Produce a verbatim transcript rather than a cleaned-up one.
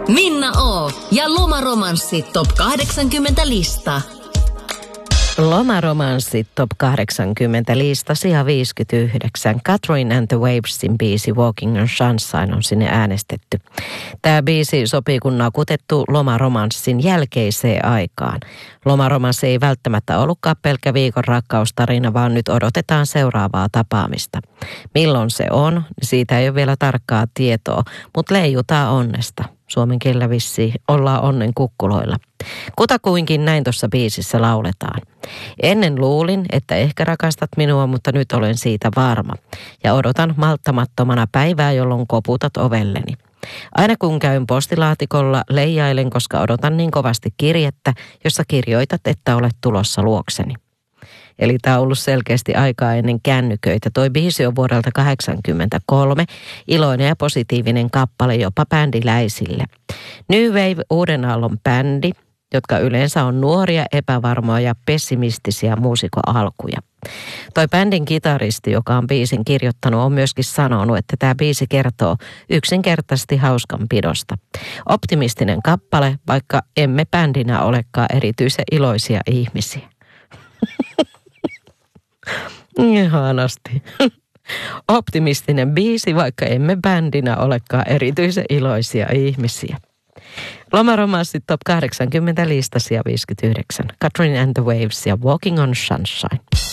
Minna O. ja Lomaromanssi top kahdeksankymmentä lista. Lomaromanssi top kahdeksankymmentä lista, sija viisikymmentäyhdeksän. Catherine and the Wavesin biisi Walking on Sunshine on sinne äänestetty. Tämä biisi sopii kun nakutettu lomaromanssin jälkeiseen aikaan. Lomaromanssi ei välttämättä ollutkaan pelkkä viikon rakkaustarina, vaan nyt odotetaan seuraavaa tapaamista. Milloin se on, siitä ei ole vielä tarkkaa tietoa, mutta leijutaan onnesta. Suomen kielellä vissiin ollaan onnen kukkuloilla. Kutakuinkin näin tuossa biisissä lauletaan. Ennen luulin, että ehkä rakastat minua, mutta nyt olen siitä varma. Ja odotan malttamattomana päivää, jolloin koputat ovelleni. Aina kun käyn postilaatikolla, leijailen, koska odotan niin kovasti kirjettä, jossa kirjoitat, että olet tulossa luokseni. Eli tämä on ollut selkeästi aikaa ennen kännyköitä. Toi biisi on vuodelta kahdeksankymmentäkolme, iloinen ja positiivinen kappale jopa bändiläisille. New Wave uuden aallon bändi, jotka yleensä on nuoria, epävarmoja ja pessimistisiä muusikkoalkuja. Toi bändin kitaristi, joka on biisin kirjoittanut, on myöskin sanonut, että tämä biisi kertoo yksinkertaisesti hauskanpidosta. Optimistinen kappale, vaikka emme bändinä olekaan erityisen iloisia ihmisiä. Ihanasti. Optimistinen biisi, vaikka emme bändinä olekaan erityisen iloisia ihmisiä. Lomaromanssi top kahdeksankymmentä lista, sija viisikymmentäyhdeksän. Catherine and the Waves ja Walking on Sunshine.